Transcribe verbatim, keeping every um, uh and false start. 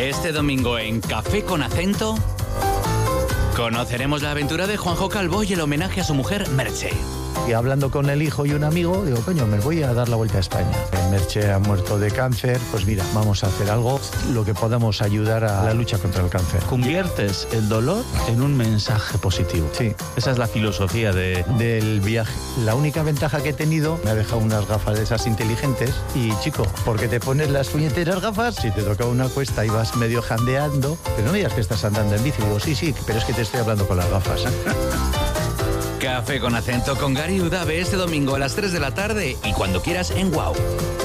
Este domingo en Café con Acento conoceremos la aventura de Juanjo Calvo y el homenaje a su mujer Merche. Y hablando con el hijo y un amigo, digo, coño, me voy a dar la vuelta a España. Merche ha muerto de cáncer, pues mira, vamos a hacer algo, lo que podamos ayudar a la lucha contra el cáncer. Conviertes el dolor en un mensaje positivo. Sí. Esa es la filosofía de... del viaje. La única ventaja que he tenido, me ha dejado unas gafas de esas inteligentes y, chico, porque te pones las puñeteras gafas, si te toca una cuesta y vas medio jandeando, pero no me digas que estás andando en bici. Digo, sí, sí, pero es que te estoy hablando con las gafas. Café con Acento con Gary Udave este domingo a las tres de la tarde y cuando quieras en Wow.